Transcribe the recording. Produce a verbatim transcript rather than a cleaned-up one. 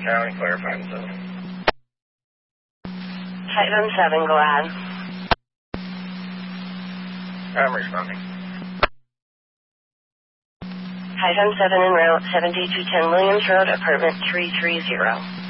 County, clarifying zone. Item seven, go ahead. I'm responding. Item seven en route, seventy-two ten Williams Road, apartment three three zero.